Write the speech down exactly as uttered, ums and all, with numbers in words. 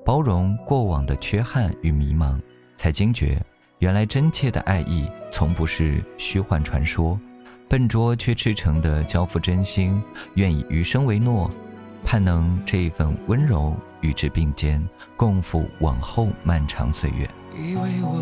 包容过往的缺憾与迷茫，才惊觉原来真切的爱意从不是虚幻传说，笨拙却赤诚的交付真心，愿以余生为诺，盼能这一份温柔与之并肩，共赴往后漫长岁月。 以为我